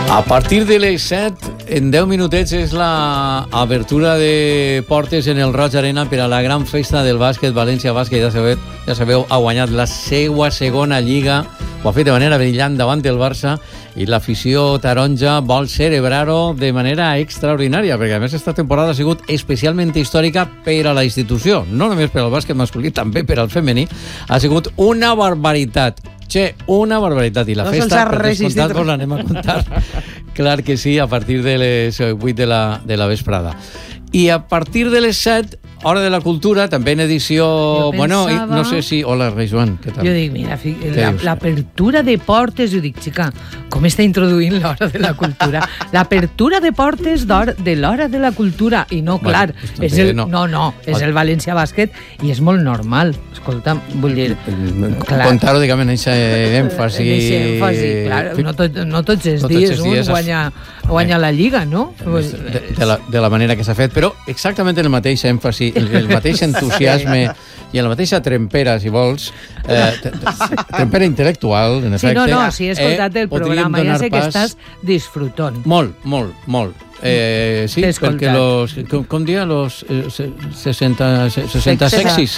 A partir de les 7, en 10 minutets, és l'abertura de portes en el Roig Arena per a la gran festa del bàsquet. València Bàsquet, ja sabeu, ha guanyat la seva segona lliga. Ho ha fet de manera brillant davant del Barça i l'afició taronja vol celebrar-ho de manera extraordinària, perquè a més esta temporada ha sigut especialment històrica per a la institució, no només per al bàsquet masculí, també per al femení. Ha sigut una barbaritat. Una barbaritat. I la festa, per descomptat, vos l'anem a contar. Clar que sí, a partir de les 8 de la vesprada. I a partir de les 7, Hora de la Cultura, també en edició... Bueno, no sé si... Hola, Rei Joan, què tal? Jo dic, mira, l'apertura de portes, jo dic, xica, com està introduint l'Hora de la Cultura? L'apertura de portes de l'Hora de la Cultura. I no, clar, és el València Bàsquet i és molt normal. Escolta, vull dir... Contar-ho, diguem, en aquesta èmfasi... Clar, no tots els dies guanya la Lliga, no? De la manera que s'ha fet, però exactament en el mateix èmfasi, el mateix entusiasme i en la mateixa trempera, si vols, trempera intel·lectual, en efecte. Sí, he escoltat el programa, ja sé que estàs disfrutant. Molt. Sí, perquè com dia los 60 sexis.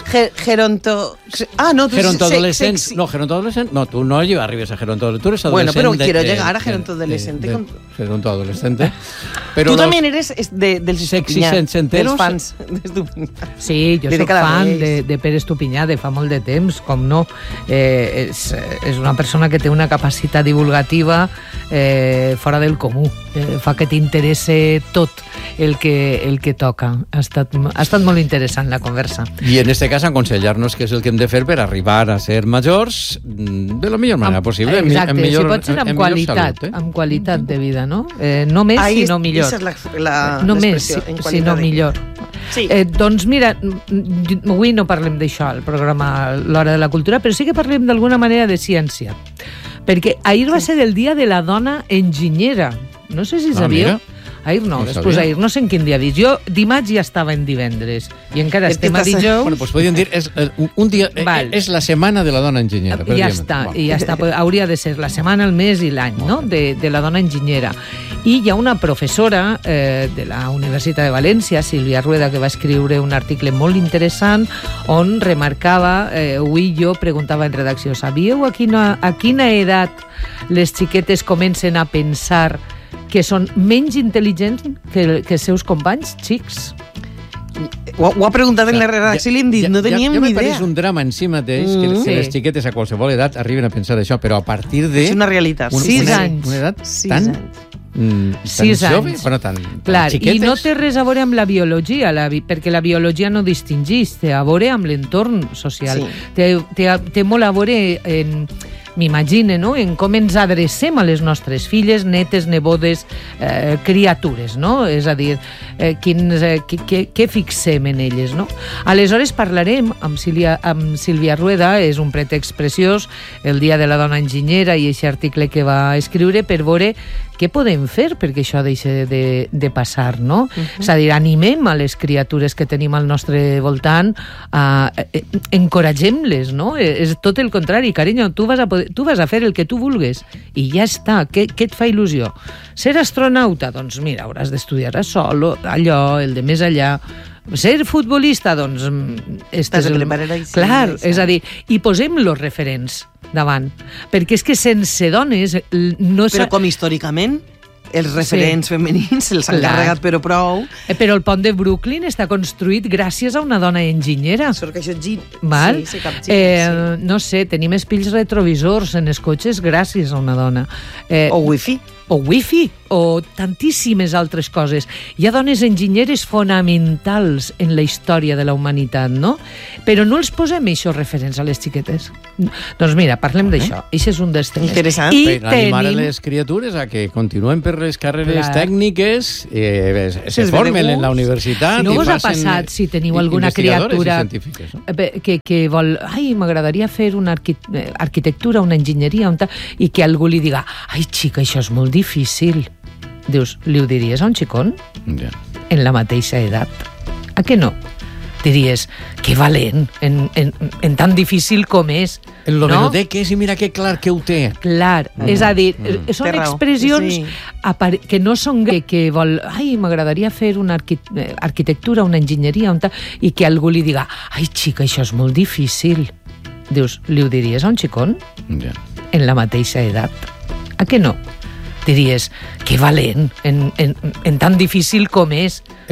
Gerontoadolescents. No, gerontoadolescent. No, tú no arribes a gerontoadolescente. Tú eres adolescente. Bueno, pero quiero llegar a gerontoadolescente. Gerontoadolescente. Tú también eres del sexy-centeros. Dels fans. Sí, jo soc fan de Pere Estupinyà de fa molt de temps, com no. És una persona que té una capacitat divulgativa fora del comú. Fa que t'interesse tot el que toca. Ha estat molt interessant la conversa. I en este cas aconsellar-nos què és el que hem de fer per arribar a ser majors de la millor manera possible. Exacte, si pot ser amb qualitat, amb qualitat de vida, no? No més, sinó millor. No més, sinó millor. Sí. Doncs mira, avui no parlem d'això al programa L'Hora de la Cultura, però sí que parlem d'alguna manera de ciència. Perquè ahir va ser el dia de la dona enginyera. No sé si sabíeu. Ahir no, després ahir, no sé en quin dia dir. Jo dimarts ja estava en divendres i encara estem a dijous. Bueno, doncs podríem dir, un dia, és la setmana de la dona enginyera. Ja està, hauria de ser la setmana, el mes i l'any, no?, de la dona enginyera. I hi ha una professora de la Universitat de València, Sílvia Rueda, que va escriure un article molt interessant on remarcava, avui jo preguntava en redacció, sabíeu a quina edat les xiquetes comencen a pensar que són menys intel·ligents que els seus companys xics? Ho ha preguntat en la redacció i li hem dit, no teníem ni idea. Ja me pareix un drama en si mateix que les xiquetes a qualsevol edat arriben a pensar això, però a partir de... És una realitat. 6 anys. Una edat 6 anys. 6 anys. Bueno, tan xiquetes. I no té res a veure amb la biologia, perquè la biologia no distingeix, té a veure amb l'entorn social. Té molt a veure m'imagine, no?, en com ens adrecem a les nostres filles, netes, nebodes, criatures, no? És a dir, què fixem en elles, no? Aleshores parlarem amb Sílvia Rueda, és un pretext preciós, el Dia de la Dona Enginyera i aquest article que va escriure per veure què podem fer perquè això deixi de passar, no? És a dir, animem a les criatures que tenim al nostre voltant, encoratgem-les, no? És tot el contrari, carinyo, tu vas a fer el que tu vulgues i ja està. Què et fa il·lusió? Ser astronauta? Doncs mira, hauràs d'estudiar això, allò, el de més allà. Ser futbolista? Doncs... Clar, és a dir, i posem los referents davant, perquè és que sense dones no... Però com històricament els referents femenins se'ls han carregat, però prou. Però el pont de Brooklyn està construït gràcies a una dona enginyera. Sort que això val? No sé, tenim espills retrovisors en els cotxes gràcies a una dona. O wifi. O tantíssimes altres coses. Hi ha dones enginyeres fonamentals en la història de la humanitat, no? Però no els posem aquests referents a les xiquetes. Doncs mira, parlem d'això. Això és un dels temes. Interessant. Per animar a les criatures a que continuen per les carreres tècniques, se formen en la universitat. No us ha passat, si teniu alguna criatura que vol... Ai, m'agradaria fer una arquitectura, una enginyeria, i que algú li diga, ai, xica, això és molt difícil. Dius, li ho diries a un xicón? Ja. En la mateixa edat. A què no? Diries, que valent, en tan difícil com és. En lo menudet que és, i mira que clar que ho té. Clar, és a dir, són expressions que no són que vol... Ai, m'agradaria fer una arquitectura, una enginyeria, i que algú li diga, ai, xica, això és molt difícil. Dius, li ho diries a un xicón? En la mateixa edat? A què no? Diries, que valent, en tan difícil com és.